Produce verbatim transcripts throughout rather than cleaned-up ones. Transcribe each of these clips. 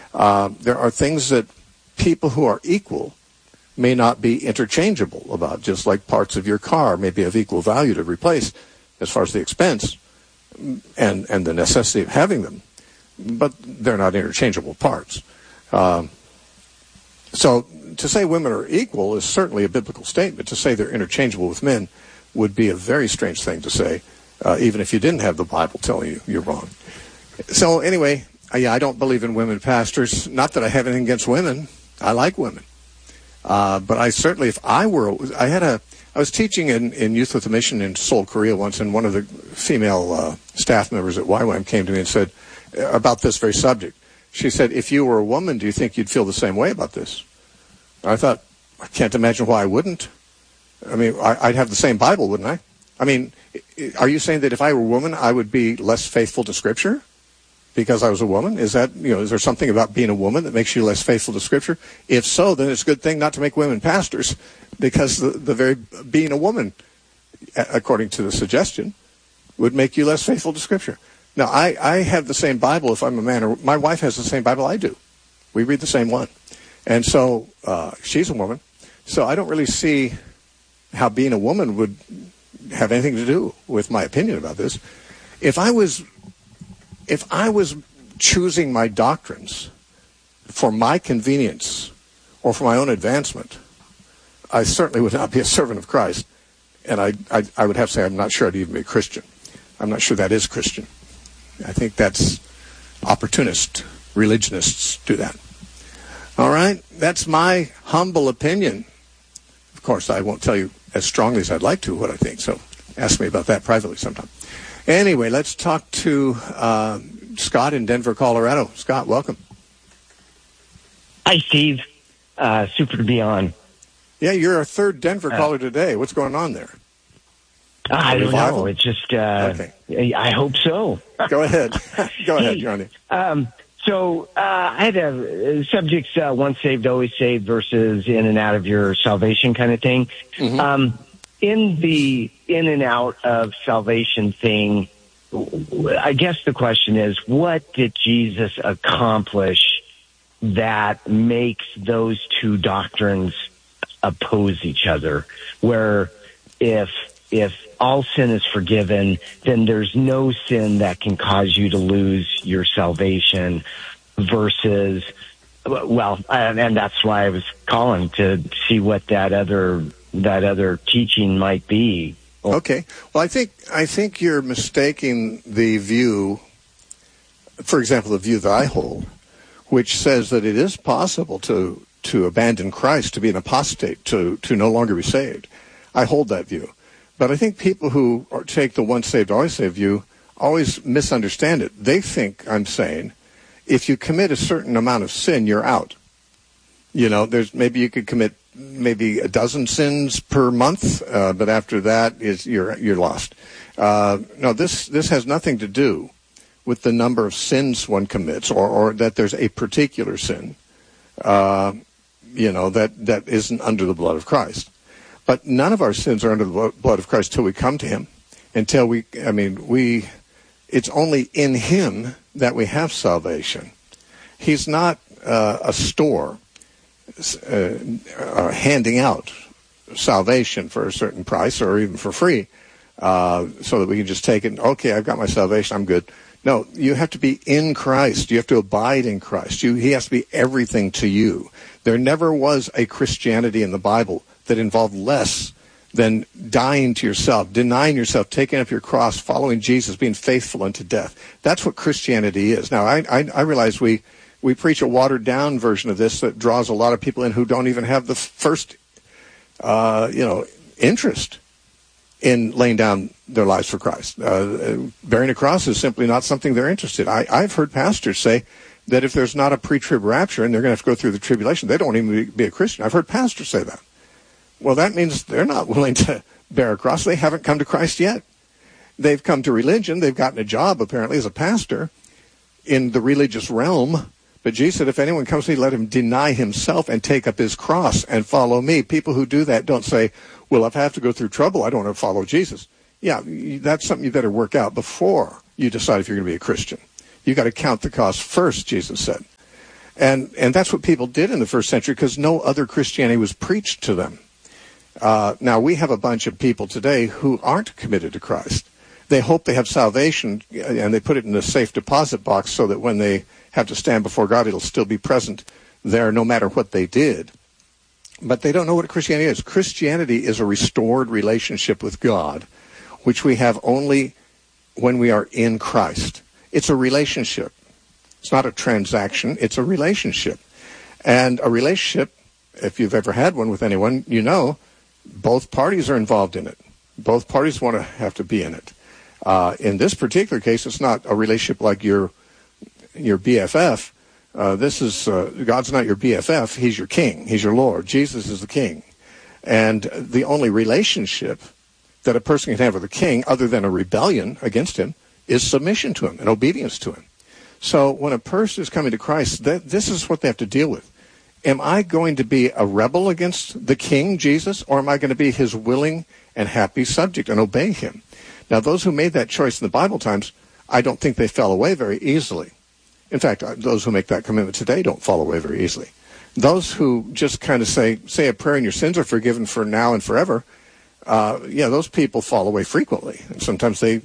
Uh, there are things that people who are equal may not be interchangeable about, just like parts of your car may be of equal value to replace as far as the expense and, and the necessity of having them, but they're not interchangeable parts. Um, so to say women are equal is certainly a biblical statement. To say they're interchangeable with men would be a very strange thing to say, uh, even if you didn't have the Bible telling you you're wrong. So anyway, I, yeah, I don't believe in women pastors. Not that I have anything against women. I like women. Uh, but I certainly, if I were, I had a, I was teaching in, in Youth with a Mission in Seoul, Korea once, and one of the female uh, staff members at Y WAM came to me and said, about this very subject. She said, if you were a woman, do you think you'd feel the same way about this? I thought, I can't imagine why I wouldn't. I mean, I, I'd have the same Bible, wouldn't I? I mean, are you saying that if I were a woman, I would be less faithful to Scripture because I was a woman? Is that, you know, is there something about being a woman that makes you less faithful to Scripture? If so, then it's a good thing not to make women pastors, because the, the very being a woman, according to the suggestion, would make you less faithful to Scripture. Now, I, I have the same Bible if I'm a man, or my wife has the same Bible I do. We read the same one. And so uh, she's a woman. So I don't really see how being a woman would have anything to do with my opinion about this. If I was, if I was choosing my doctrines for my convenience or for my own advancement, I certainly would not be a servant of Christ. And I, I, I would have to say I'm not sure I'd even be a Christian. I'm not sure that is Christian. I think that's opportunist religionists do that. All right, that's my humble opinion. Of course, I won't tell you as strongly as I'd like to what I think, so ask me about that privately sometime. Anyway, let's talk to uh, Scott in Denver, Colorado. Scott, welcome. Hi, Steve. Uh, super to be on. Yeah, you're our third Denver uh, caller today. What's going on there? I don't know. It's just, uh, okay. I hope so. Go ahead. Go ahead, hey, Johnny. Um, so uh, I had a subjects, uh, once saved, always saved versus in and out of your salvation kind of thing. Mm-hmm. Um, in the in and out of salvation thing, I guess the question is, what did Jesus accomplish that makes those two doctrines oppose each other? Where if if all sin is forgiven, then there's no sin that can cause you to lose your salvation versus, well, and, and that's why I was calling to see what that other that other teaching might be. Okay. Well, I think I think you're mistaking the view, for example, the view that I hold, which says that it is possible to to abandon Christ, to be an apostate, to, to no longer be saved. I hold that view. But I think people who are, take the once saved, always saved view always misunderstand it. They think I'm saying if you commit a certain amount of sin, you're out. You know, there's maybe you could commit maybe a dozen sins per month, uh, but after that is you're you're lost. Uh, no, this this has nothing to do with the number of sins one commits, or, or that there's a particular sin, uh, you know, that, that isn't under the blood of Christ. But none of our sins are under the blood of Christ till we come to him. Until we, I mean, we, it's only in him that we have salvation. He's not uh, a store uh, uh, handing out salvation for a certain price or even for free, uh, so that we can just take it, okay, I've got my salvation, I'm good. No, you have to be in Christ. You have to abide in Christ. You, he has to be everything to you. There never was a Christianity in the Bible that involved less than dying to yourself, denying yourself, taking up your cross, following Jesus, being faithful unto death. That's what Christianity is. Now, I, I, I realize we, we preach a watered-down version of this that draws a lot of people in who don't even have the first, uh, you know, interest in laying down their lives for Christ. Uh, bearing a cross is simply not something they're interested in. I, I've heard pastors say that if there's not a pre-trib rapture and they're going to have to go through the tribulation, they don't even be, be a Christian. I've heard pastors say that. Well, that means they're not willing to bear a cross. They haven't come to Christ yet. They've come to religion. They've gotten a job, apparently, as a pastor in the religious realm. But Jesus said, if anyone comes to me, let him deny himself and take up his cross and follow me. People who do that don't say, well, if I have to go through trouble, I don't want to follow Jesus. Yeah, that's something you better work out before you decide if you're going to be a Christian. You've got to count the cost first, Jesus said. And and that's what people did in the first century because no other Christianity was preached to them. Uh, now, we have a bunch of people today who aren't committed to Christ. They hope they have salvation, and they put it in a safe deposit box so that when they have to stand before God, it'll still be present there no matter what they did. But they don't know what Christianity is. Christianity is a restored relationship with God, which we have only when we are in Christ. It's a relationship. It's not a transaction. It's a relationship. And a relationship, if you've ever had one with anyone, you know, both parties are involved in it. Both parties want to have to be in it. Uh, in this particular case, it's not a relationship like your your B F F. Uh, this is uh, God's not your B F F. He's your king. He's your Lord. Jesus is the king. And the only relationship that a person can have with a king, other than a rebellion against him, is submission to him and obedience to him. So when a person is coming to Christ, th- this is what they have to deal with. Am I going to be a rebel against the King, Jesus, or am I going to be his willing and happy subject and obey him? Now, those who made that choice in the Bible times, I don't think they fell away very easily. In fact, those who make that commitment today don't fall away very easily. Those who just kind of say, say a prayer and your sins are forgiven for now and forever, uh, yeah, those people fall away frequently. And sometimes they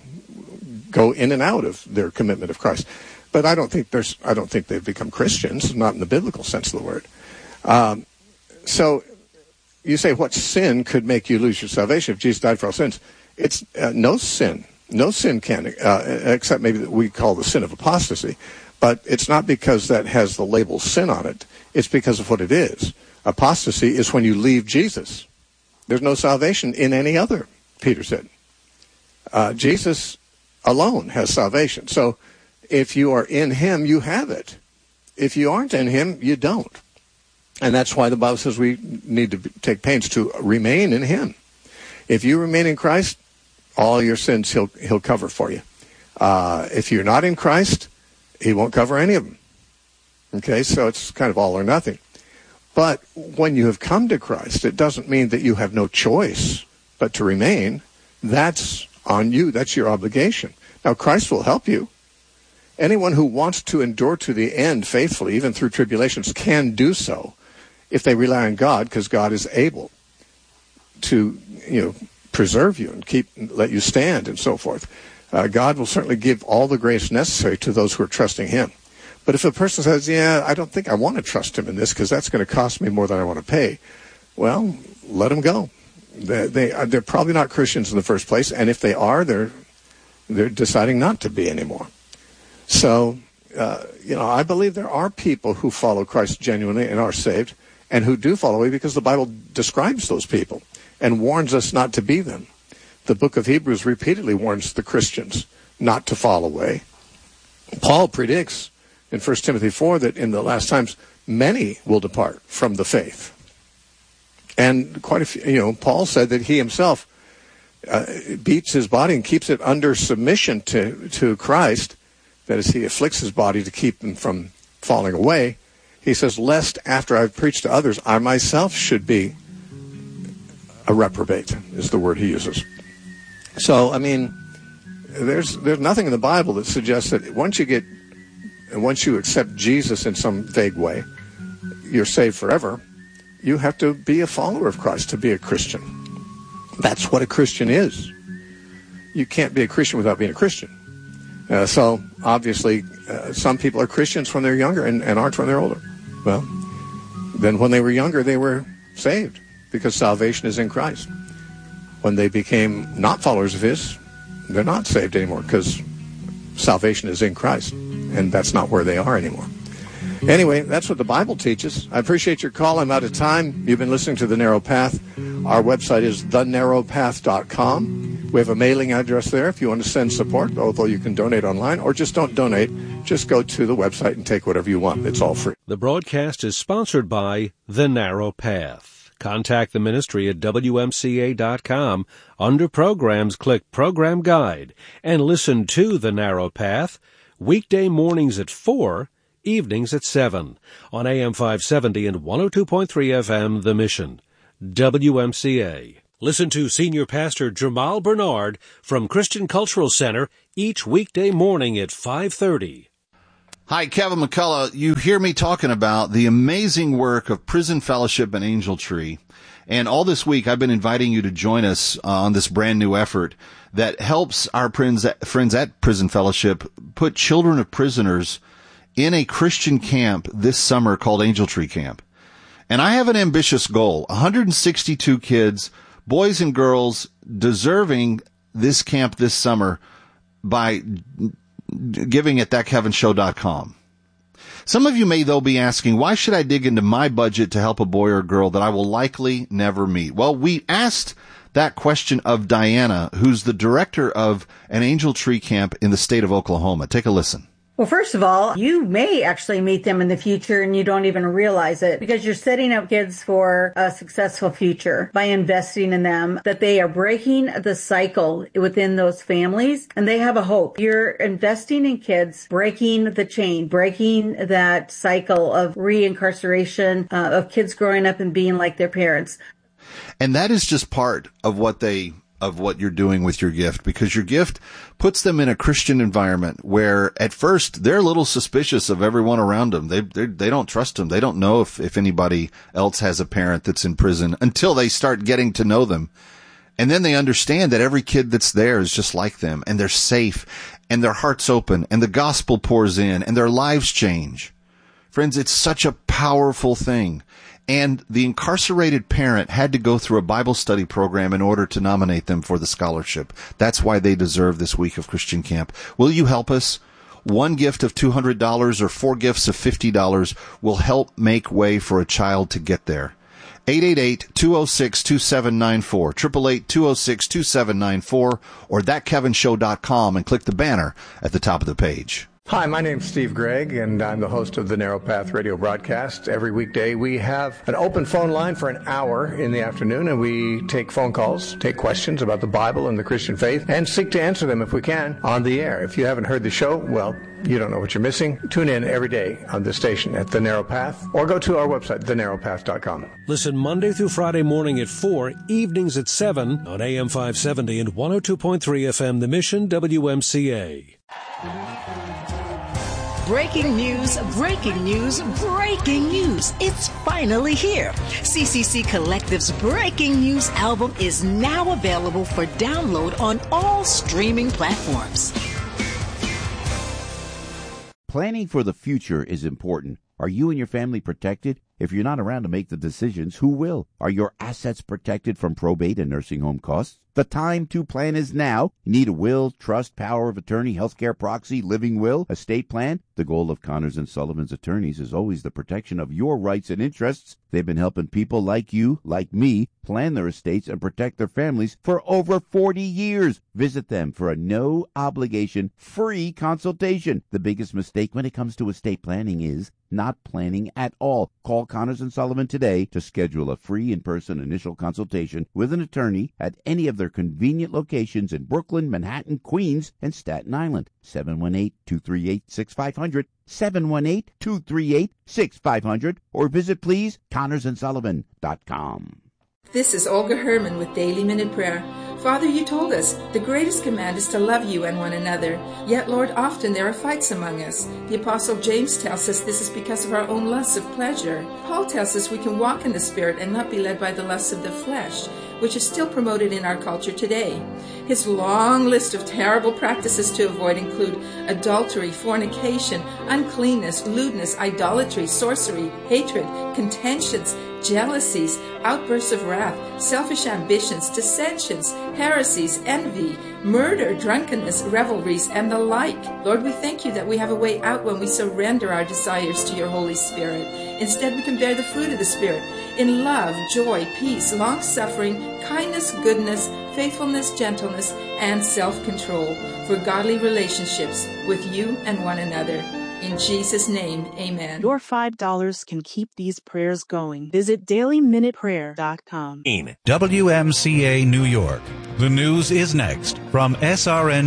go in and out of their commitment of Christ. But I don't think there's. I don't think they've become Christians, not in the biblical sense of the word. Um, so you say, what sin could make you lose your salvation if Jesus died for all sins? It's uh, no sin. No sin can, uh, except maybe that we call the sin of apostasy. But it's not because that has the label sin on it. It's because of what it is. Apostasy is when you leave Jesus. There's no salvation in any other, Peter said. Uh, Jesus alone has salvation. So if you are in him, you have it. If you aren't in him, you don't. And that's why the Bible says we need to take pains to remain in him. If you remain in Christ, all your sins he'll he'll cover for you. Uh, if you're not in Christ, he won't cover any of them. Okay, so it's kind of all or nothing. But when you have come to Christ, it doesn't mean that you have no choice but to remain. That's on you. That's your obligation. Now, Christ will help you. Anyone who wants to endure to the end faithfully, even through tribulations, can do so if they rely on God, because God is able to, you know, preserve you and keep, let you stand and so forth. Uh, God will certainly give all the grace necessary to those who are trusting him. But if a person says, yeah, I don't think I want to trust him in this because that's going to cost me more than I want to pay, well, let them go. They, they, they're probably not Christians in the first place, and if they are, they're they're deciding not to be anymore. So, uh, you know, I believe there are people who follow Christ genuinely and are saved, and who do fall away because the Bible describes those people and warns us not to be them. The book of Hebrews repeatedly warns the Christians not to fall away. Paul predicts in First Timothy four that in the last times many will depart from the faith. And quite a few, you know, Paul said that he himself uh, beats his body and keeps it under submission to, to Christ. That is, he afflicts his body to keep him from falling away. He says, lest after I've preached to others, I myself should be a reprobate, is the word he uses. So, I mean, there's there's nothing in the Bible that suggests that once you get, once you accept Jesus in some vague way, you're saved forever. You have to be a follower of Christ to be a Christian. That's what a Christian is. You can't be a Christian without being a Christian. Uh, so, obviously, uh, some people are Christians when they're younger and, and aren't when they're older. Well, then when they were younger, they were saved because salvation is in Christ. When they became not followers of his, they're not saved anymore because salvation is in Christ, and that's not where they are anymore. Anyway, that's what the Bible teaches. I appreciate your call. I'm out of time. You've been listening to The Narrow Path. Our website is the narrow path dot com. We have a mailing address there if you want to send support, although you can donate online, or just don't donate. Just go to the website and take whatever you want. It's all free. The broadcast is sponsored by The Narrow Path. Contact the ministry at W M C A dot com. Under Programs, click Program Guide, and listen to The Narrow Path weekday mornings at four, evenings at seven, on A M five seventy and one oh two point three F M, The Mission. W M C A. Listen to Senior Pastor Jamal Bernard from Christian Cultural Center each weekday morning at five thirty. Hi, Kevin McCullough. You hear me talking about the amazing work of Prison Fellowship and Angel Tree. And all this week, I've been inviting you to join us uh, on this brand new effort that helps our friends at, friends at Prison Fellowship put children of prisoners in a Christian camp this summer called Angel Tree Camp. And I have an ambitious goal, one hundred sixty-two kids, boys and girls, deserving this camp this summer by giving at that kevin show dot com. Some of you may, though, be asking, why should I dig into my budget to help a boy or girl that I will likely never meet? Well, we asked that question of Diana, who's the director of an Angel Tree Camp in the state of Oklahoma. Take a listen. Well, first of all, you may actually meet them in the future and you don't even realize it because you're setting up kids for a successful future by investing in them, that they are breaking the cycle within those families and they have a hope. You're investing in kids, breaking the chain, breaking that cycle of reincarceration, uh, of kids growing up and being like their parents. And that is just part of what they of what you're doing with your gift, because your gift puts them in a Christian environment where at first they're a little suspicious of everyone around them. They they don't trust them. They don't know if, if anybody else has a parent that's in prison until they start getting to know them. And then they understand that every kid that's there is just like them and they're safe and their heart's open and the gospel pours in and their lives change. Friends, it's such a powerful thing. And the incarcerated parent had to go through a Bible study program in order to nominate them for the scholarship. That's why they deserve this week of Christian Camp. Will you help us? One gift of two hundred dollars or four gifts of fifty dollars will help make way for a child to get there. eight eight eight, two oh six, two seven nine four, eight eight eight, two oh six, two seven nine four, or that kevin show dot com and click the banner at the top of the page. Hi, my name's Steve Gregg, and I'm the host of the Narrow Path radio broadcast. Every weekday, we have an open phone line for an hour in the afternoon, and we take phone calls, take questions about the Bible and the Christian faith, and seek to answer them, if we can, on the air. If you haven't heard the show, well, you don't know what you're missing. Tune in every day on this station at The Narrow Path, or go to our website, the narrow path dot com. Listen Monday through Friday morning at four, evenings at seven on A M five seventy and one oh two point three F M, The Mission, W M C A. Breaking news, breaking news, breaking news. It's finally here. C C C Collective's Breaking News album is now available for download on all streaming platforms. Planning for the future is important. Are you and your family protected? If you're not around to make the decisions, who will? Are your assets protected from probate and nursing home costs? The time to plan is now. You need a will, trust, power of attorney, healthcare proxy, living will, estate plan. The goal of Connors and Sullivan's attorneys is always the protection of your rights and interests. They've been helping people like you, like me, plan their estates and protect their families for over forty years. Visit them for a no-obligation, free consultation. The biggest mistake when it comes to estate planning is not planning at all. Call Connors and Sullivan today to schedule a free in-person initial consultation with an attorney at any of their convenient locations in Brooklyn, Manhattan, Queens, and Staten Island. seven one eight, two three eight, six five zero zero, seven one eight, two three eight, six five zero zero, or visit, please, connors and sullivan dot com. This is Olga Herman with Daily Minute Prayer. Father, you told us the greatest command is to love you and one another. Yet, Lord, often there are fights among us. The Apostle James tells us this is because of our own lusts of pleasure. Paul tells us we can walk in the Spirit and not be led by the lusts of the flesh, which is still promoted in our culture today. His long list of terrible practices to avoid include adultery, fornication, uncleanness, lewdness, idolatry, sorcery, hatred, contentions, jealousies, outbursts of wrath, selfish ambitions, dissensions, heresies, envy, murder, drunkenness, revelries, and the like. Lord, we thank you that we have a way out when we surrender our desires to your Holy Spirit. Instead, we can bear the fruit of the Spirit in love, joy, peace, long-suffering, kindness, goodness, faithfulness, gentleness, and self-control for godly relationships with you and one another. In Jesus' name, amen. Your five dollars can keep these prayers going. Visit daily minute prayer dot com. W M C A New York. The news is next from S R N.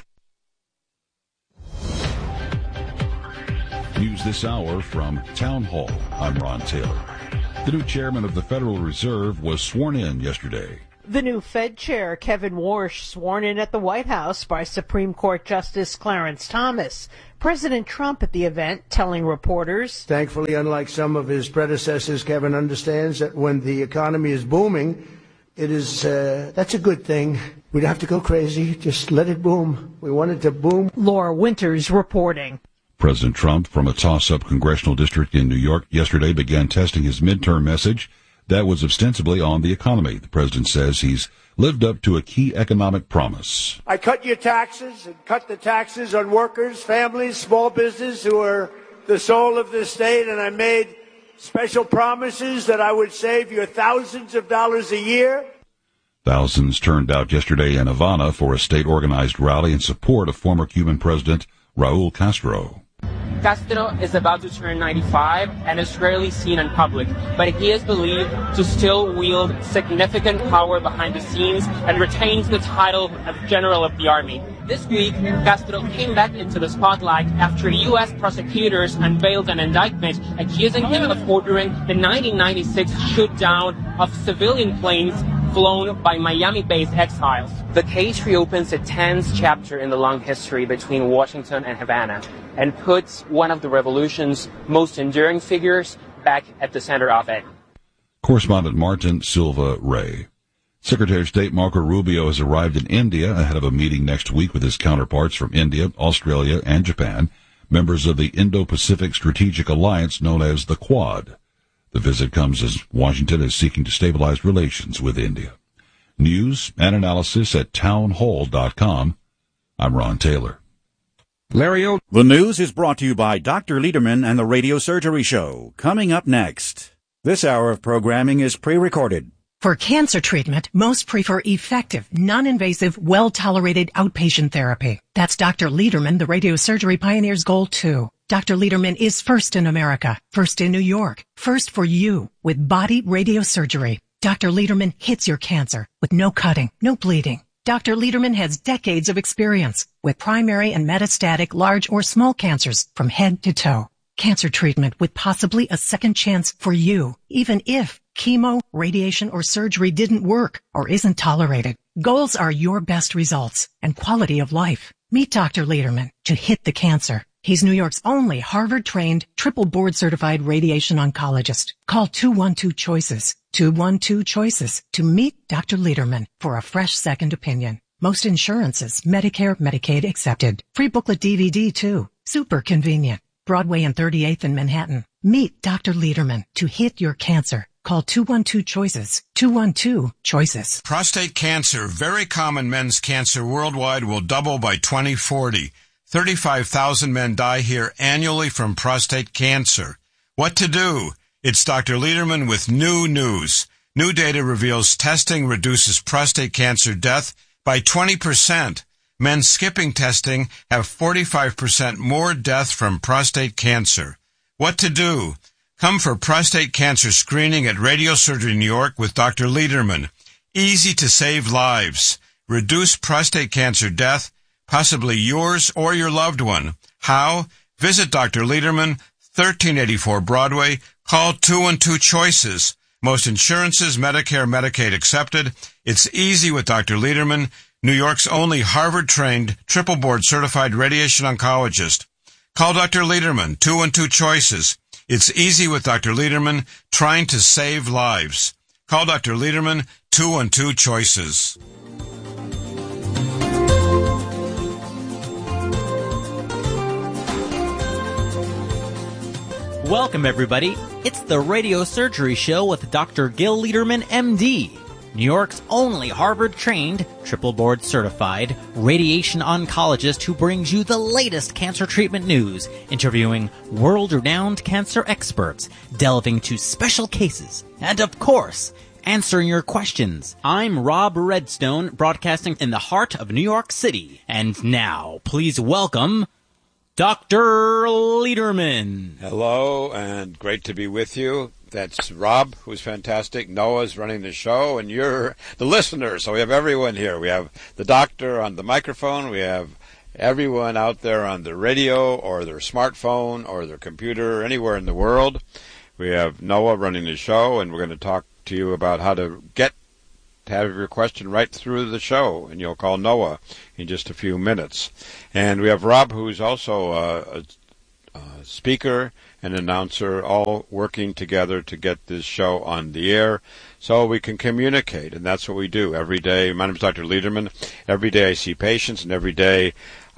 News this hour from Town Hall. I'm Ron Taylor. The new chairman of the Federal Reserve was sworn in yesterday. The new Fed chair, Kevin Warsh, sworn in at the White House by Supreme Court Justice Clarence Thomas. President Trump at the event telling reporters, "Thankfully, unlike some of his predecessors, Kevin understands that when the economy is booming, it is, uh, that's a good thing. We don't have to go crazy. Just let it boom. We want it to boom." Laura Winters reporting. President Trump, from a toss-up congressional district in New York yesterday, began testing his midterm message that was ostensibly on the economy. The president says he's lived up to a key economic promise. "I cut your taxes and cut the taxes on workers, families, small business who are the soul of this state, and I made special promises that I would save you thousands of dollars a year." Thousands turned out yesterday in Havana for a state-organized rally in support of former Cuban President Raul Castro. Castro is about to turn ninety-five and is rarely seen in public, but he is believed to still wield significant power behind the scenes and retains the title of General of the Army. This week, Castro came back into the spotlight after U S prosecutors unveiled an indictment accusing him of ordering the nineteen ninety-six shoot-down of civilian planes flown by Miami-based exiles. The case reopens a tense chapter in the long history between Washington and Havana and puts one of the revolution's most enduring figures back at the center of it. Correspondent Martin Silva Ray. Secretary of State Marco Rubio has arrived in India ahead of a meeting next week with his counterparts from India, Australia, and Japan, members of the Indo-Pacific Strategic Alliance known as the Quad. The visit comes as Washington is seeking to stabilize relations with India. News and analysis at town hall dot com. I'm Ron Taylor. Larry O. The news is brought to you by Doctor Lederman and the Radio Surgery Show. Coming up next. This hour of programming is pre-recorded. For cancer treatment, most prefer effective, non-invasive, well-tolerated outpatient therapy. That's Doctor Lederman, the radiosurgery pioneer's goal, too. Doctor Lederman is first in America, first in New York, first for you with body radiosurgery. Doctor Lederman hits your cancer with no cutting, no bleeding. Doctor Lederman has decades of experience with primary and metastatic large or small cancers from head to toe. Cancer treatment with possibly a second chance for you, even if chemo, radiation, or surgery didn't work or isn't tolerated. Goals are your best results and quality of life. Meet Doctor Lederman to hit the cancer. He's New York's only Harvard-trained, triple board-certified radiation oncologist. Call two one two CHOICES, two one two CHOICES to meet Doctor Lederman for a fresh second opinion. Most insurances, Medicare, Medicaid accepted. Free booklet D V D, too. Super convenient. Broadway and thirty-eighth in Manhattan. Meet Doctor Lederman to hit your cancer. Call two one two CHOICES, two one two CHOICES. Prostate cancer, very common men's cancer worldwide, will double by twenty forty. thirty-five thousand men die here annually from prostate cancer. What to do? It's Doctor Lederman with new news. New data reveals testing reduces prostate cancer death by twenty percent. Men skipping testing have forty-five percent more death from prostate cancer. What to do? Come for prostate cancer screening at Radiosurgery New York with Doctor Lederman. Easy to save lives. Reduce prostate cancer death, possibly yours or your loved one. How? Visit Doctor Lederman, thirteen eighty-four Broadway. Call two one two CHOICES. Most insurances, Medicare, Medicaid accepted. It's easy with Doctor Lederman, New York's only Harvard-trained, triple board-certified radiation oncologist. Call Doctor Lederman, two one two CHOICES. It's easy with Doctor Lederman, trying to save lives. Call Doctor Lederman, two one two CHOICES. Welcome, everybody. It's the Radio Surgery Show with Doctor Gil Lederman, M D, New York's only Harvard-trained, triple board-certified radiation oncologist who brings you the latest cancer treatment news, interviewing world-renowned cancer experts, delving into special cases, and, of course, answering your questions. I'm Rob Redstone, broadcasting in the heart of New York City. And now, please welcome Doctor Lederman. Hello, and great to be with you. That's Rob, who's fantastic. Noah's running the show, and you're the listener. So we have everyone here. We have the doctor on the microphone. We have everyone out there on the radio or their smartphone or their computer, anywhere in the world. We have Noah running the show, and we're going to talk to you about how to get have your question right through the show, and you'll call Noah in just a few minutes. And we have Rob, who's also a, a, a speaker and announcer, all working together to get this show on the air so we can communicate, and that's what we do every day. My name is Doctor Lederman. Every day I see patients, and every day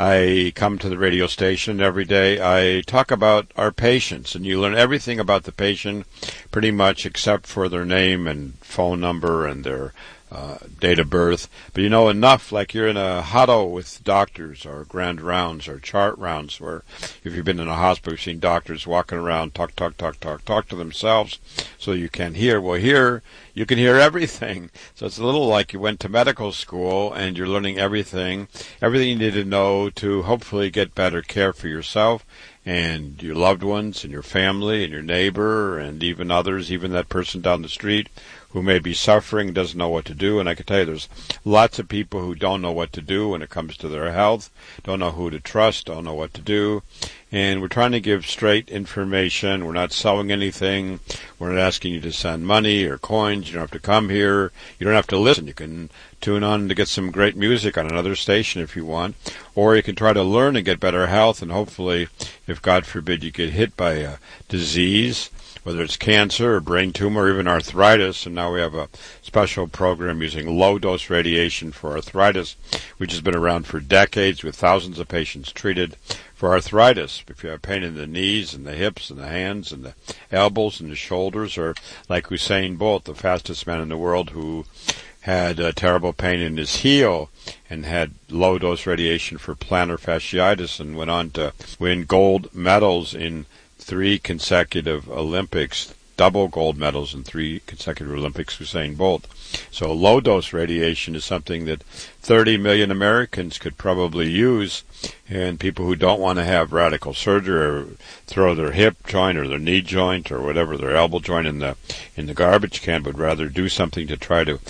I come to the radio station. Every day I talk about our patients, and you learn everything about the patient pretty much except for their name and phone number and their uh, date of birth. But you know enough, like you're in a huddle with doctors or grand rounds or chart rounds where if you've been in a hospital, you've seen doctors walking around, talk, talk, talk, talk, talk to themselves so you can hear. Well, here you can hear everything. So it's a little like you went to medical school and you're learning everything, everything you need to know to hopefully get better care for yourself and your loved ones and your family and your neighbor and even others, even that person down the street who may be suffering, doesn't know what to do. And I can tell you there's lots of people who don't know what to do when it comes to their health, don't know who to trust, don't know what to do. And we're trying to give straight information. We're not selling anything. We're not asking you to send money or coins. You don't have to come here. You don't have to listen. You can tune on to get some great music on another station if you want. Or you can try to learn and get better health. And hopefully, if God forbid you get hit by a disease, whether it's cancer or brain tumor or even arthritis, and now we have a special program using low-dose radiation for arthritis, which has been around for decades with thousands of patients treated for arthritis. If you have pain in the knees and the hips and the hands and the elbows and the shoulders, or like Usain Bolt, the fastest man in the world, who had uh, terrible pain in his heel and had low-dose radiation for plantar fasciitis and went on to win gold medals in three consecutive Olympics, double gold medals in three consecutive Olympics, Usain Bolt. So low-dose radiation is something that thirty million Americans could probably use, and people who don't want to have radical surgery or throw their hip joint or their knee joint or whatever, their elbow joint in the in the garbage can, but rather do something to try to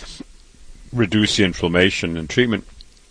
reduce the inflammation and treatment,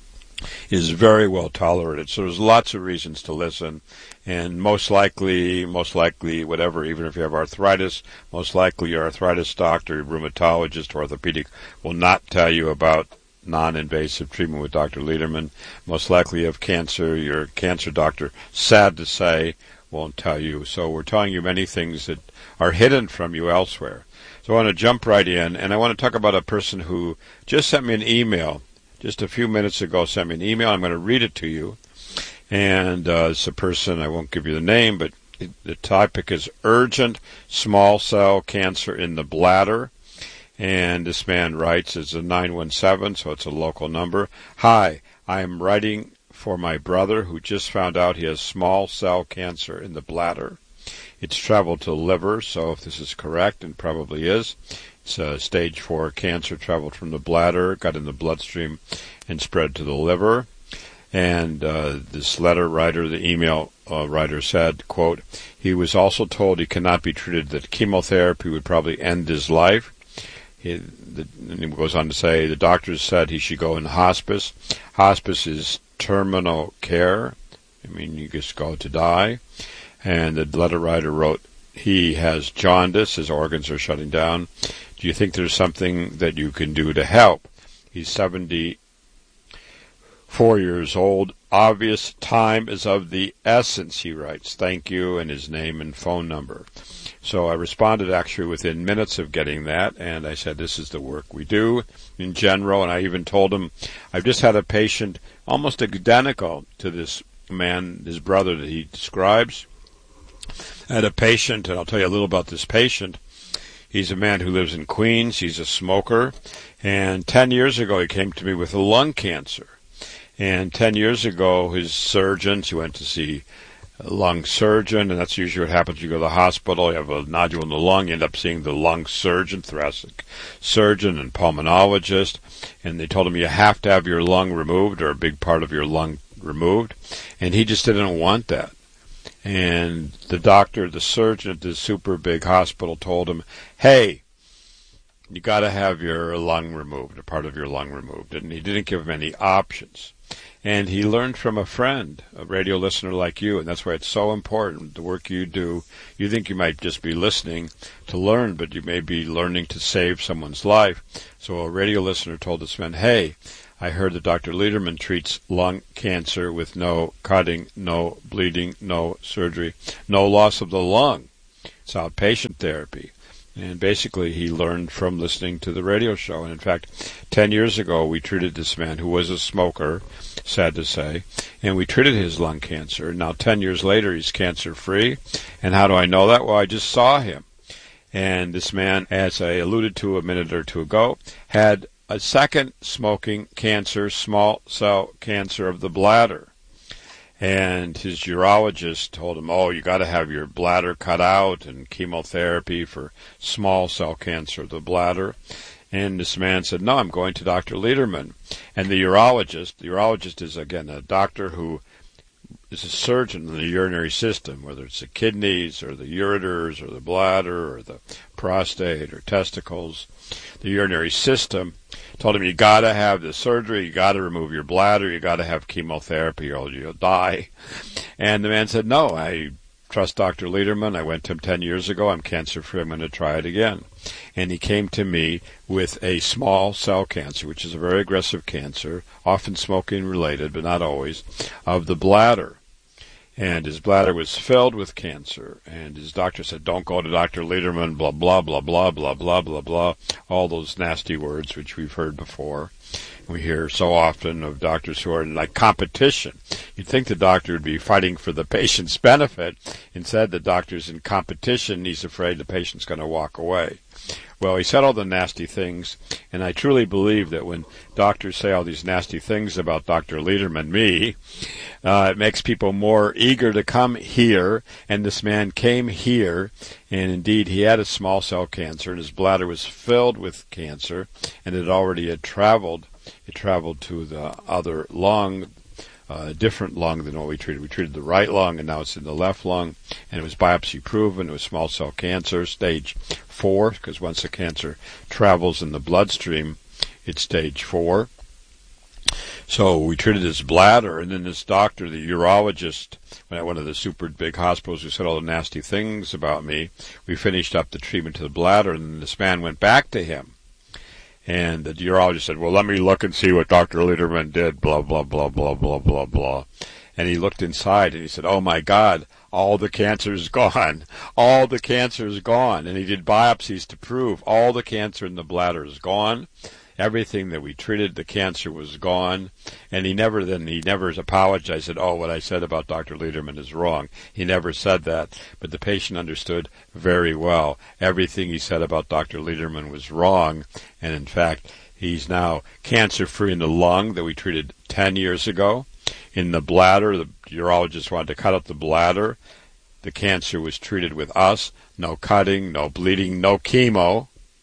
is very well tolerated. So there's lots of reasons to listen. And most likely, most likely, whatever, even if you have arthritis, most likely your arthritis doctor, your rheumatologist, orthopedic will not tell you about non-invasive treatment with Doctor Lederman. Most likely you have cancer, your cancer doctor, sad to say, won't tell you. So we're telling you many things that are hidden from you elsewhere. So I want to jump right in, and I want to talk about a person who just sent me an email, just a few minutes ago sent me an email. I'm going to read it to you. And uh, it's a person, I won't give you the name, but it, the topic is urgent small cell cancer in the bladder. And this man writes, it's a nine one seven, so it's a local number. Hi, I am writing for my brother who just found out he has small cell cancer in the bladder. It's traveled to the liver, so if this is correct, and probably is, it's a stage four cancer, traveled from the bladder, got in the bloodstream, and spread to the liver. And uh, this letter writer, the email uh, writer said, quote, he was also told he cannot be treated, that chemotherapy would probably end his life. He, the, and he goes on to say, the doctors said he should go in hospice. Hospice is terminal care. I mean, you just go to die. And the letter writer wrote, he has jaundice, his organs are shutting down. Do you think there's something that you can do to help? He's seventy Four years old. Obvious time is of the essence, he writes. Thank you, and his name and phone number. So I responded actually within minutes of getting that, and I said, this is the work we do in general. And I even told him, I've just had a patient almost identical to this man, his brother that he describes. I had a patient, and I'll tell you a little about this patient. He's a man who lives in Queens. He's a smoker. And ten years ago, he came to me with a lung cancer. And ten years ago, his surgeons, he went to see a lung surgeon, and that's usually what happens. You go to the hospital, you have a nodule in the lung, you end up seeing the lung surgeon, thoracic surgeon, and pulmonologist, and they told him you have to have your lung removed, or a big part of your lung removed, and he just didn't want that. And the doctor, the surgeon at this super big hospital told him, hey, you got to have your lung removed, a part of your lung removed, and he didn't give him any options. And he learned from a friend, a radio listener like you, and that's why it's so important, the work you do. You think you might just be listening to learn, but you may be learning to save someone's life. So a radio listener told this man, hey, I heard that Doctor Lederman treats lung cancer with no cutting, no bleeding, no surgery, no loss of the lung. It's outpatient therapy. And basically he learned from listening to the radio show. And in fact, ten years ago we treated this man who was a smoker, sad to say, and we treated his lung cancer. Now ten years later he's cancer-free. And how do I know that? Well, I just saw him. And this man, as I alluded to a minute or two ago, had a second smoking cancer, small cell cancer of the bladder. And his urologist told him, oh, you got to have your bladder cut out and chemotherapy for small cell cancer of the bladder. And this man said, no, I'm going to Doctor Lederman. And the urologist, the urologist is, again, a doctor who is a surgeon in the urinary system, whether it's the kidneys or the ureters or the bladder or the prostate or testicles, the urinary system. Told him, you got to have the surgery, you got to remove your bladder, you got to have chemotherapy or you'll die. And the man said, no, I trust Doctor Lederman. I went to him ten years ago. I'm cancer-free. I'm going to try it again. And he came to me with a small cell cancer, which is a very aggressive cancer, often smoking-related, but not always, of the bladder. And his bladder was filled with cancer. And his doctor said, don't go to Doctor Lederman, blah, blah, blah, blah, blah, blah, blah, blah, all those nasty words which we've heard before. We hear so often of doctors who are in like competition. You'd think the doctor would be fighting for the patient's benefit. Instead, the doctor's in competition. He's afraid the patient's going to walk away. Well, he said all the nasty things, and I truly believe that when doctors say all these nasty things about Doctor Lederman, me, uh, it makes people more eager to come here, and this man came here, and indeed he had a small cell cancer, and his bladder was filled with cancer, and it already had traveled. It traveled to the other lung, a uh, different lung than what we treated. We treated the right lung, and now it's in the left lung, and it was biopsy proven. It was small cell cancer, stage four, because once the cancer travels in the bloodstream, it's stage four. So we treated his bladder, and then this doctor, the urologist, at one of the super big hospitals who said all the nasty things about me, we finished up the treatment to the bladder, and then this man went back to him. And the urologist said, well, let me look and see what Doctor Lederman did, blah, blah, blah, blah, blah, blah, blah. And he looked inside and he said, oh, my God, all the cancer is gone. All the cancer is gone. And he did biopsies to prove all the cancer in the bladder is gone. Everything that we treated, the cancer was gone. And he never then, he never apologized, said, oh, what I said about Doctor Lederman is wrong. He never said that. But the patient understood very well. Everything he said about Doctor Lederman was wrong. And in fact, he's now cancer-free in the lung that we treated ten years ago. In the bladder, the urologist wanted to cut out the bladder. The cancer was treated with us. No cutting, no bleeding, no chemo.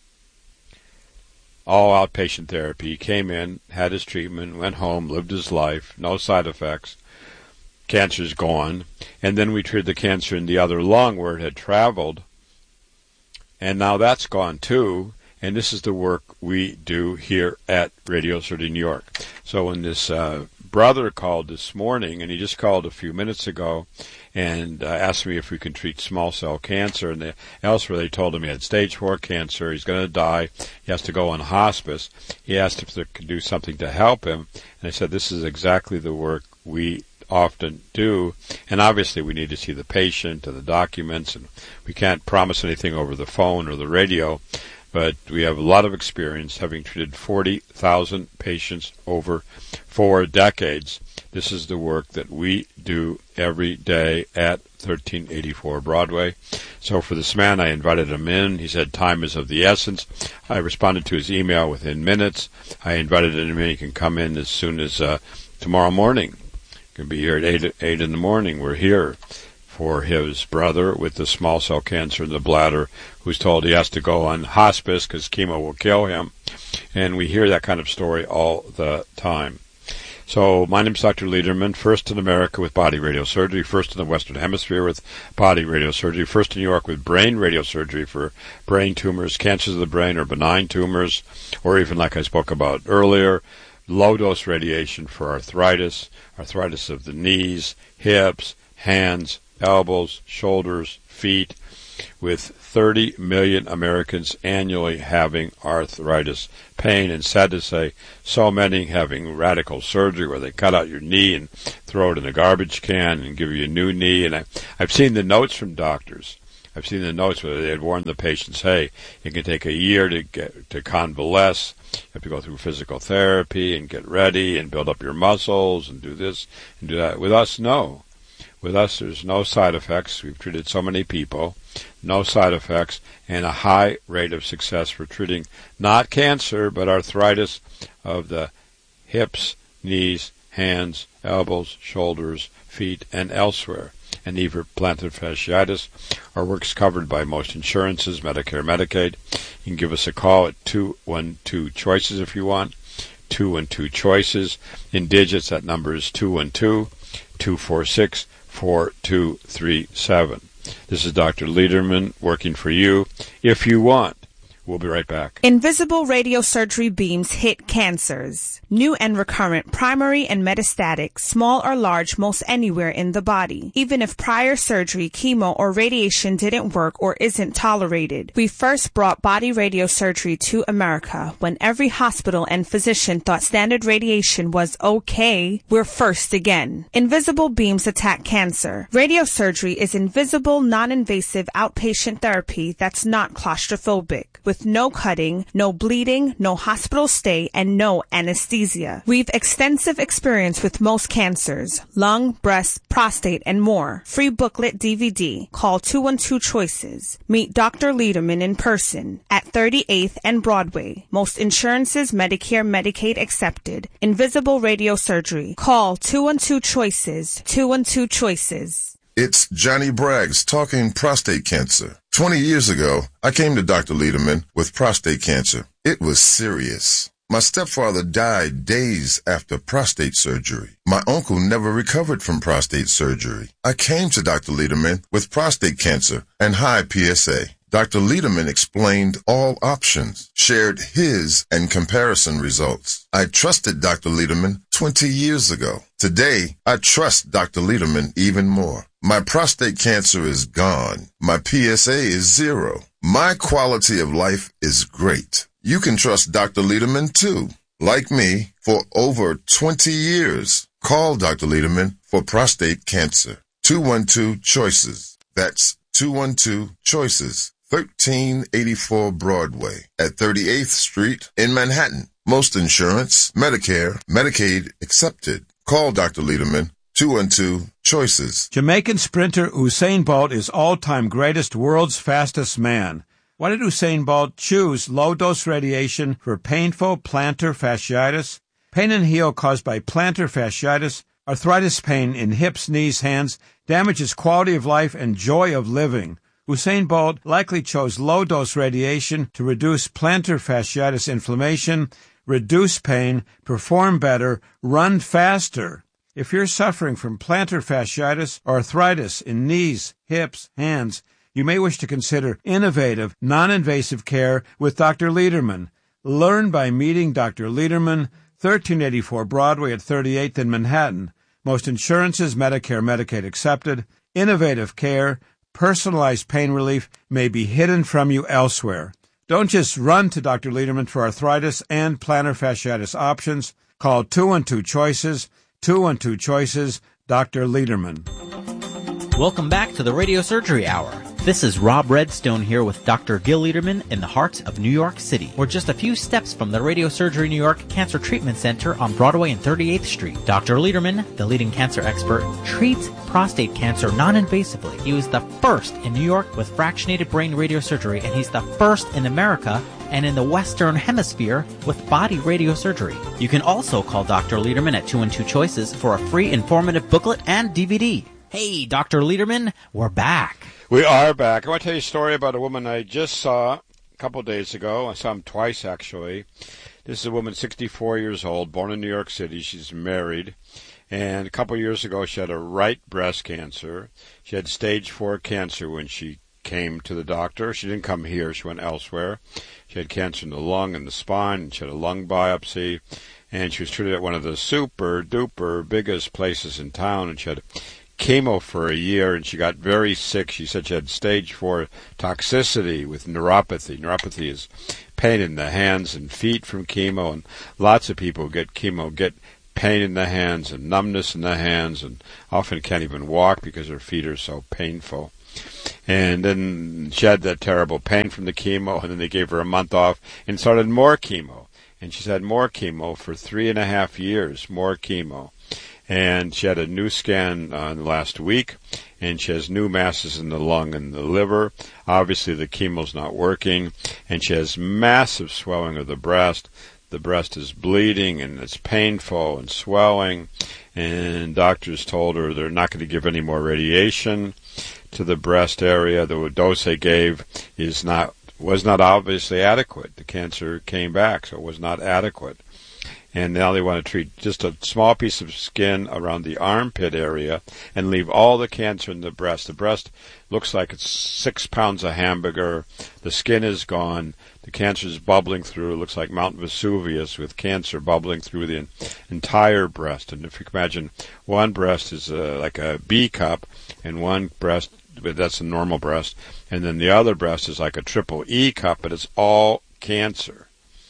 All outpatient therapy. He came in, had his treatment, went home, lived his life, no side effects. Cancer's gone. And then we treated the cancer in the other lung where it had traveled. And now that's gone too. And this is the work we do here at Radio Surgery New York. So when this uh, brother called this morning, and he just called a few minutes ago, and uh, asked me if we can treat small cell cancer. And they, elsewhere they told him he had stage four cancer. He's going to die. He has to go on hospice. He asked if they could do something to help him. And I said, this is exactly the work we often do. And obviously we need to see the patient and the documents. And we can't promise anything over the phone or the radio. But we have a lot of experience, having treated forty thousand patients over four decades. This is the work that we do every day at thirteen eighty-four Broadway. So for this man, I invited him in. He said time is of the essence. I responded to his email within minutes. I invited him in. He can come in as soon as uh, tomorrow morning. He can be here at eight, eight in the morning. We're here for his brother with the small cell cancer in the bladder, who's told he has to go on hospice because chemo will kill him. And we hear that kind of story all the time. So my name's Doctor Lederman, first in America with body radiosurgery, first in the Western Hemisphere with body radiosurgery, first in New York with brain radiosurgery for brain tumors, cancers of the brain or benign tumors, or even like I spoke about earlier, low-dose radiation for arthritis, arthritis of the knees, hips, hands, elbows, shoulders, feet, with thirty million Americans annually having arthritis pain, and sad to say, so many having radical surgery where they cut out your knee and throw it in a garbage can and give you a new knee. And I, I've seen the notes from doctors. I've seen the notes where they had warned the patients, hey, it can take a year to get to convalesce. You have to go through physical therapy and get ready and build up your muscles and do this and do that. With us, no. With us, there's no side effects. We've treated so many people, no side effects, and a high rate of success for treating not cancer, but arthritis of the hips, knees, hands, elbows, shoulders, feet, and elsewhere. And even plantar fasciitis. Our work's covered by most insurances, Medicare, Medicaid. You can give us a call at two one two choices if you want. two one two choices. In digits, that number is two one two, two four six, four two three seven. This is Doctor Lederman working for you if you want. We'll be right back. Invisible radiosurgery beams hit cancers. New and recurrent, primary and metastatic, small or large, most anywhere in the body. Even if prior surgery, chemo, or radiation didn't work or isn't tolerated. We first brought body radiosurgery to America when every hospital and physician thought standard radiation was okay. We're first again. Invisible beams attack cancer. Radiosurgery is invisible, non-invasive outpatient therapy that's not claustrophobic. With no cutting, no bleeding, no hospital stay, and no anesthesia. We've extensive experience with most cancers, lung, breast, prostate, and more. Free booklet D V D. Call two one two choices. Meet Doctor Lederman in person at thirty-eighth and Broadway. Most insurances, Medicare, Medicaid accepted. Invisible radiosurgery. Call two one two choices. two one two choices. It's Johnny Braggs talking prostate cancer. Twenty years ago, I came to Doctor Lederman with prostate cancer. It was serious. My stepfather died days after prostate surgery. My uncle never recovered from prostate surgery. I came to Doctor Lederman with prostate cancer and high P S A. Doctor Lederman explained all options, shared his and comparison results. I trusted Doctor Lederman twenty years ago. Today, I trust Doctor Lederman even more. My prostate cancer is gone. My P S A is zero. My quality of life is great. You can trust Doctor Lederman too. Like me, for over twenty years. Call Doctor Lederman for prostate cancer. two one two choices. That's two one two choices. thirteen eighty-four Broadway at thirty-eighth Street in Manhattan. Most insurance, Medicare, Medicaid accepted. Call Doctor Lederman. two one two choices. Jamaican sprinter Usain Bolt is all-time greatest, world's fastest man. Why did Usain Bolt choose low-dose radiation for painful plantar fasciitis? Pain and heel caused by plantar fasciitis, arthritis pain in hips, knees, hands, damages quality of life and joy of living. Usain Bolt likely chose low-dose radiation to reduce plantar fasciitis inflammation, reduce pain, perform better, run faster. If you're suffering from plantar fasciitis or arthritis in knees, hips, hands, you may wish to consider innovative, non-invasive care with Doctor Lederman. Learn by meeting Doctor Lederman, thirteen eighty-four Broadway at thirty-eighth in Manhattan. Most insurances, Medicare, Medicaid accepted. Innovative care, personalized pain relief may be hidden from you elsewhere. Don't just run to Doctor Lederman for arthritis and plantar fasciitis options. Call two one two choices. two one two choices, Doctor Lederman. Welcome back to the Radio Surgery Hour. This is Rob Redstone here with Doctor Gil Lederman in the heart of New York City. We're just a few steps from the Radio Surgery New York Cancer Treatment Center on Broadway and thirty-eighth Street. Doctor Lederman, the leading cancer expert, treats prostate cancer non-invasively. He was the first in New York with fractionated brain radiosurgery, and he's the first in America and in the Western Hemisphere with body radiosurgery. You can also call Doctor Lederman at two one two choices for a free informative booklet and D V D. Hey, Doctor Lederman, we're back. We are back. I want to tell you a story about a woman I just saw a couple of days ago. I saw him twice, actually. This is a woman, sixty-four years old, born in New York City. She's married. And a couple of years ago, she had a right breast cancer. She had stage four cancer when she came to the doctor. She didn't come here. She went elsewhere. She had cancer in the lung and the spine, and she had a lung biopsy. and she was treated at one of the super duper biggest places in town, and she had chemo for a year, and she got very sick. She said she had stage four toxicity with neuropathy. Neuropathy is pain in the hands and feet from chemo, and lots of people who get chemo get pain in the hands and numbness in the hands, and often can't even walk because their feet are so painful. And then she had that terrible pain from the chemo, and then they gave her a month off and started more chemo. And she's had more chemo for three and a half years, more chemo. And she had a new scan uh, last week, and she has new masses in the lung and the liver. Obviously, the chemo's not working, and she has massive swelling of the breast. The breast is bleeding, and it's painful and swelling, and doctors told her they're not going to give any more radiation to the breast area. The dose they gave is not was not obviously adequate. The cancer came back, so it was not adequate. And now they want to treat just a small piece of skin around the armpit area and leave all the cancer in the breast. The breast looks like it's six pounds of hamburger. The skin is gone. The cancer is bubbling through. It looks like Mount Vesuvius with cancer bubbling through the entire breast. And if you can imagine, one breast is uh, like a B cup, and one breast, that's a normal breast, and then the other breast is like a triple E cup, but it's all cancer.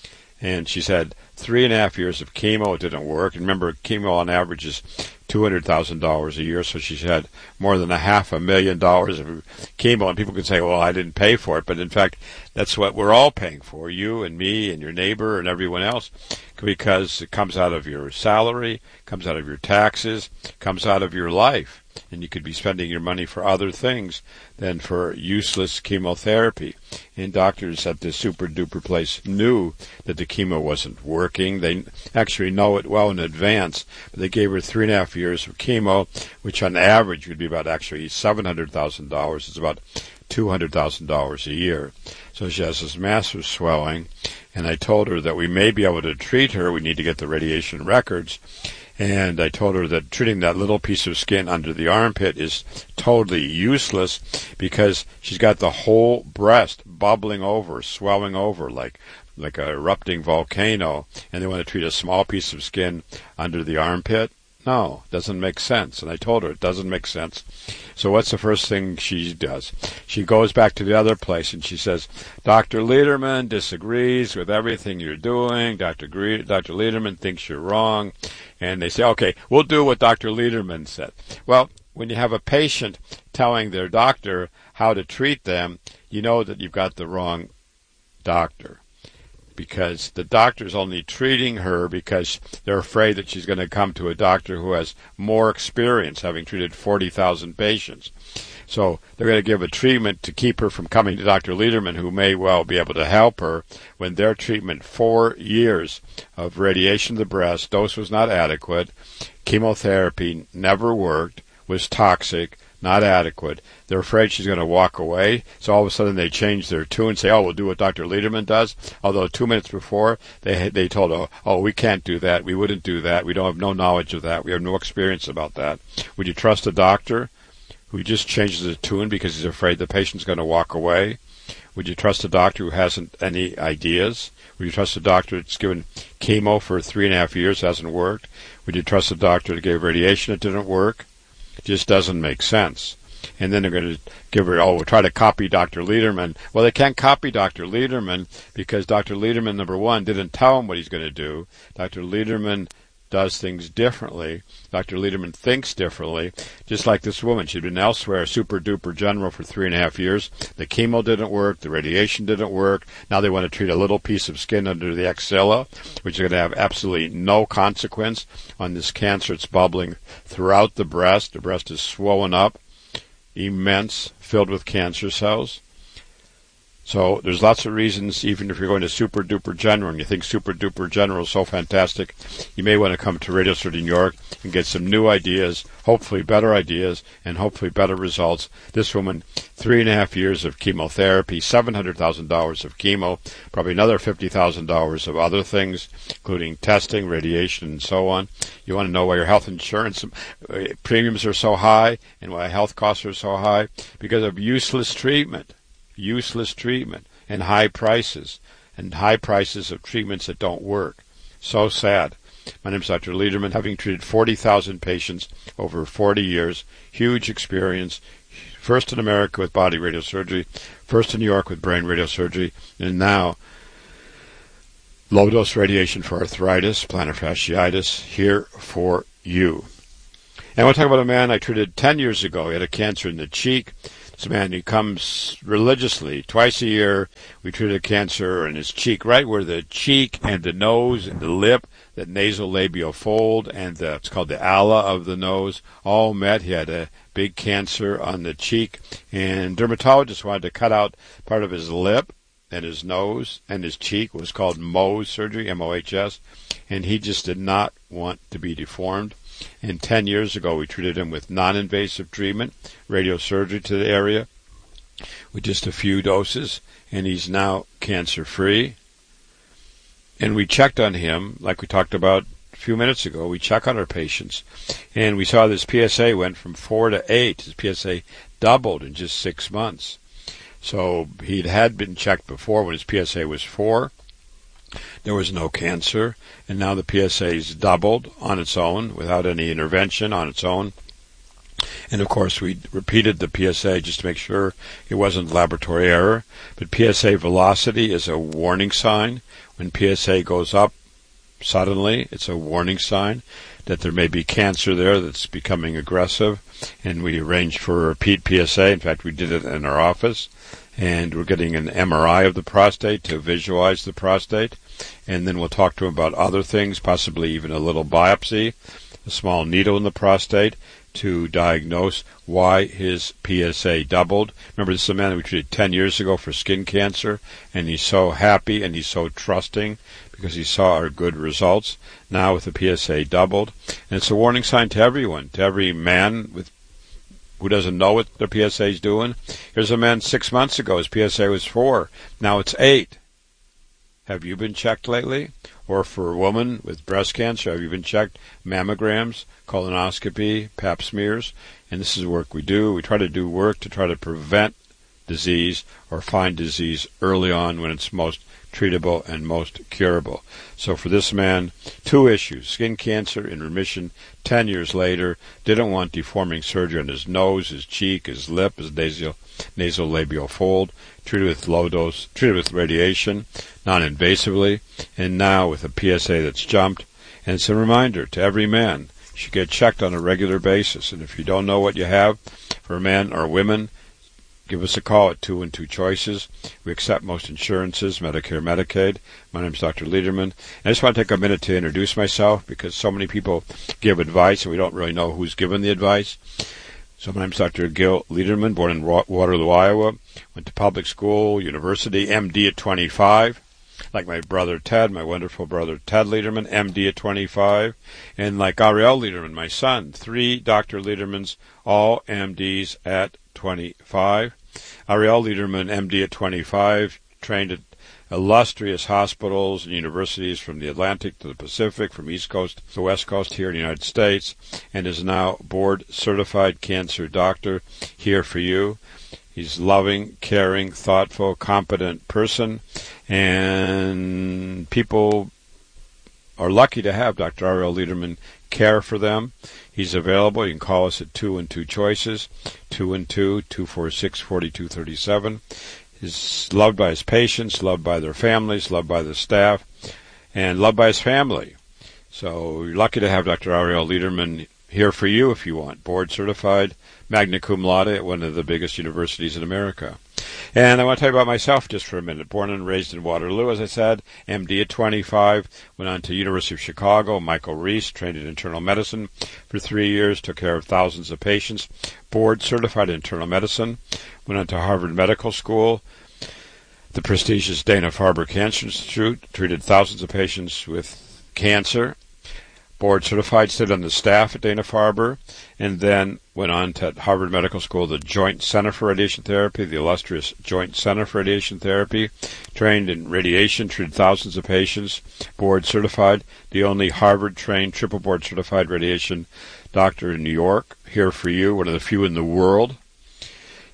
And she said three and a half years of chemo, it didn't work. And remember, chemo on average is two hundred thousand dollars a year, so she's had more than a half a million dollars of chemo. And people can say, well, I didn't pay for it. But in fact, that's what we're all paying for, you and me and your neighbor and everyone else, because it comes out of your salary, comes out of your taxes, comes out of your life. And you could be spending your money for other things than for useless chemotherapy. And doctors at this super duper place knew that the chemo wasn't working. They actually know it well in advance. But they gave her three and a half years of chemo, which on average would be about actually seven hundred thousand dollars. It's about two hundred thousand dollars a year. So she has this massive swelling. And I told her that we may be able to treat her. We need to get the radiation records. And I told her that treating that little piece of skin under the armpit is totally useless because she's got the whole breast bubbling over, swelling over like like a erupting volcano, and they want to treat a small piece of skin under the armpit. No, doesn't make sense. And I told her it doesn't make sense. So what's the first thing she does? She goes back to the other place and she says, Doctor Lederman disagrees with everything you're doing. Doctor Gre- Doctor Lederman thinks you're wrong. And they say, okay, we'll do what Doctor Lederman said. Well, when you have a patient telling their doctor how to treat them, you know that you've got the wrong doctor. Because the doctor's only treating her because they're afraid that she's going to come to a doctor who has more experience, having treated forty thousand patients. So they're going to give a treatment to keep her from coming to Doctor Lederman, who may well be able to help her, when their treatment, four years of radiation to the breast, dose was not adequate, chemotherapy never worked, was toxic, not adequate. They're afraid she's going to walk away, so all of a sudden they change their tune and say, oh, we'll do what Doctor Lederman does, although two minutes before they they told her, oh, we can't do that, we wouldn't do that, we don't have no knowledge of that, we have no experience about that. Would you trust a doctor who just changes the tune because he's afraid the patient's going to walk away? Would you trust a doctor who hasn't any ideas? Would you trust a doctor that's given chemo for three and a half years, hasn't worked? Would you trust a doctor that gave radiation that didn't work? It just doesn't make sense. And then they're going to give her, oh, we'll try to copy Doctor Lederman. Well, they can't copy Doctor Lederman because Doctor Lederman, number one, didn't tell him what he's going to do. Doctor Lederman does things differently. Doctor Lederman thinks differently. Just like this woman, she'd been elsewhere, a super-duper general for three and a half years. The chemo didn't work. The radiation didn't work. Now they want to treat a little piece of skin under the axilla, which is going to have absolutely no consequence on this cancer. It's bubbling throughout the breast. The breast is swollen up, immense, filled with cancer cells. So there's lots of reasons, even if you're going to Super Duper General and you think Super Duper General is so fantastic, you may want to come to Radio City New York and get some new ideas, hopefully better ideas, and hopefully better results. This woman, three and a half years of chemotherapy, seven hundred thousand dollars of chemo, probably another fifty thousand dollars of other things, including testing, radiation, and so on. You want to know why your health insurance premiums are so high and why health costs are so high? Because of useless treatment. Useless treatment and high prices and high prices of treatments that don't work. So sad. My name is Doctor Lederman, having treated forty thousand patients over forty years. Huge experience. First in America with body radiosurgery, first in New York with brain radiosurgery, and now low-dose radiation for arthritis, plantar fasciitis, here for you. And I want to talk about a man I treated ten years ago. He had a cancer in the cheek. This man, he comes religiously, twice a year. We treated a cancer in his cheek, right where the cheek and the nose and the lip, the nasolabial fold, and the, it's called the ala of the nose, all met. He had a big cancer on the cheek, and dermatologist wanted to cut out part of his lip and his nose and his cheek. It was called Mohs surgery, M O H S, and he just did not want to be deformed. And ten years ago, we treated him with non-invasive treatment, radiosurgery to the area, with just a few doses, and he's now cancer-free. And we checked on him, like we talked about a few minutes ago. We check on our patients, and we saw this P S A went from four to eight. His P S A doubled in just six months. So he had been checked before when his P S A was four. There was no cancer, and now the P S A's doubled on its own without any intervention on its own. And of course, we repeated the P S A just to make sure it wasn't laboratory error. But P S A velocity is a warning sign. When P S A goes up suddenly, it's a warning sign that there may be cancer there that's becoming aggressive. And we arranged for a repeat P S A. In fact, we did it in our office. And we're getting an M R I of the prostate to visualize the prostate. And then we'll talk to him about other things, possibly even a little biopsy, a small needle in the prostate, to diagnose why his P S A doubled. Remember, this is a man that we treated ten years ago for skin cancer, and he's so happy and he's so trusting because he saw our good results. Now with the P S A doubled, and it's a warning sign to everyone, to every man with who doesn't know what their P S A is doing. Here's a man six months ago, his P S A was four. Now it's eight. Have you been checked lately? Or for a woman with breast cancer, have you been checked? Mammograms, colonoscopy, pap smears. And this is work we do. We try to do work to try to prevent disease or find disease early on when it's most treatable and most curable. So for this man, two issues. Skin cancer in remission ten years later. Didn't want deforming surgery on his nose, his cheek, his lip, his nasal, nasolabial fold. Treated with low dose, treated with radiation, non-invasively, and now with a P S A that's jumped. And it's a reminder to every man, you should get checked on a regular basis. And if you don't know what you have, for men or women, give us a call at two and two choices. We accept most insurances, Medicare, Medicaid. My name is Doctor Lederman. I just want to take a minute to introduce myself because so many people give advice and we don't really know who's given the advice. So my name is Doctor Gil Lederman, born in Waterloo, Iowa. Went to public school, university, M D at twenty-five. Like my brother Ted, my wonderful brother Ted Lederman, M D at twenty-five. And like Ariel Lederman, my son, three Doctor Ledermans, all M Ds at twenty-five. Ariel Lederman, M D at twenty-five, trained at illustrious hospitals and universities from the Atlantic to the Pacific, from East Coast to West Coast here in the United States, and is now board-certified cancer doctor here for you. He's loving, caring, thoughtful, competent person, and people are lucky to have Doctor Ariel Lederman care for them. He's available. You can call us at two and two choices, two and two, two four six, four two three seven. He's loved by his patients, loved by their families, loved by the staff, and loved by his family. So you're lucky to have Doctor Ariel Lederman here for you if you want. Board certified, magna cum laude at one of the biggest universities in America. And I want to tell you about myself just for a minute. Born and raised in Waterloo, as I said, M D at twenty-five, went on to University of Chicago, Michael Reese, trained in internal medicine for three years, took care of thousands of patients, board certified in internal medicine, went on to Harvard Medical School, the prestigious Dana-Farber Cancer Institute, treated thousands of patients with cancer, board certified, stayed on the staff at Dana-Farber, and then went on to Harvard Medical School, the Joint Center for Radiation Therapy, the illustrious Joint Center for Radiation Therapy, trained in radiation, treated thousands of patients, board certified, the only Harvard-trained, triple board certified radiation doctor in New York, here for you, one of the few in the world.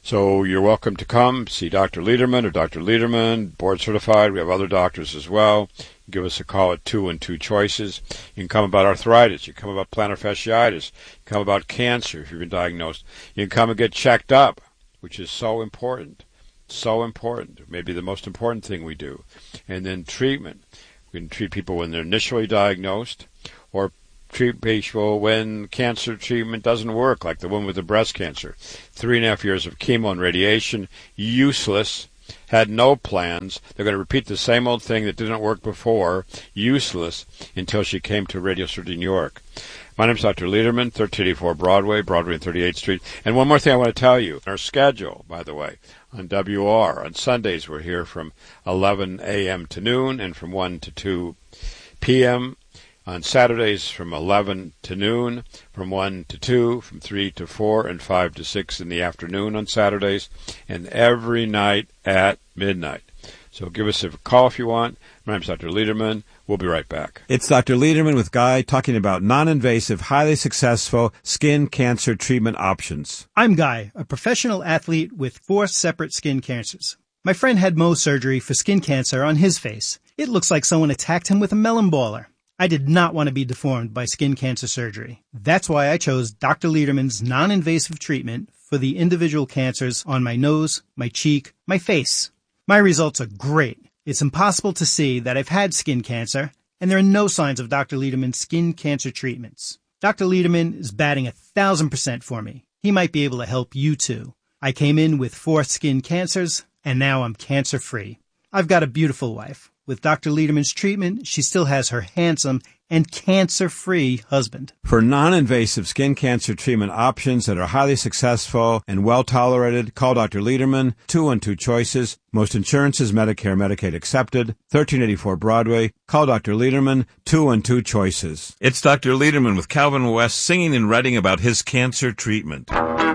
So you're welcome to come see Doctor Lederman or Doctor Lederman, board certified. We have other doctors as well. Give us a call at two and two choices. You can come about arthritis. You can come about plantar fasciitis. You can come about cancer if you've been diagnosed. You can come and get checked up, which is so important. So important. Maybe the most important thing we do. And then treatment. We can treat people when they're initially diagnosed, or treat people when cancer treatment doesn't work, like the one with the breast cancer. Three and a half years of chemo and radiation, useless, had no plans. They're going to repeat the same old thing that didn't work before, useless, until she came to Radio Surgery New York. My name is Doctor Lederman, thirteen eighty-four Broadway, Broadway and thirty-eighth Street. And one more thing I want to tell you, our schedule, by the way, on W R. On Sundays, we're here from eleven a.m. to noon and from one to two p.m., on Saturdays from eleven to noon, from one to two, from three to four, and five to six in the afternoon on Saturdays, and every night at midnight. So give us a call if you want. My name's Doctor Lederman. We'll be right back. It's Doctor Lederman with Guy talking about non-invasive, highly successful skin cancer treatment options. I'm Guy, a professional athlete with four separate skin cancers. My friend had Mohs surgery for skin cancer on his face. It looks like someone attacked him with a melon baller. I did not want to be deformed by skin cancer surgery. That's why I chose Doctor Lederman's non-invasive treatment for the individual cancers on my nose, my cheek, my face. My results are great. It's impossible to see that I've had skin cancer, and there are no signs of Doctor Lederman's skin cancer treatments. Doctor Lederman is batting a thousand percent for me. He might be able to help you too. I came in with four skin cancers, and now I'm cancer-free. I've got a beautiful wife. With Doctor Lederman's treatment, she still has her handsome and cancer-free husband. For non-invasive skin cancer treatment options that are highly successful and well-tolerated, call Doctor Lederman, two and two choices. Most insurances, Medicare, Medicaid accepted. thirteen eighty-four Broadway. Call Doctor Lederman, two and two choices. It's Doctor Lederman with Calvin West singing and writing about his cancer treatment.